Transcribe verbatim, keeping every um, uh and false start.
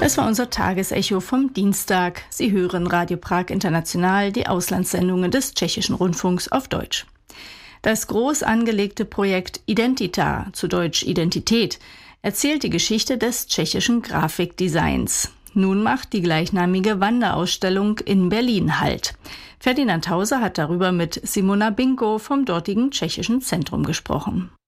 Das war unser Tagesecho vom Dienstag. Sie hören Radio Prag International, die Auslandssendungen des Tschechischen Rundfunks auf Deutsch. Das groß angelegte Projekt Identita, zu Deutsch Identität, erzählt die Geschichte des tschechischen Grafikdesigns. Nun macht die gleichnamige Wanderausstellung in Berlin Halt. Ferdinand Hauser hat darüber mit Simona Binko vom dortigen tschechischen Zentrum gesprochen.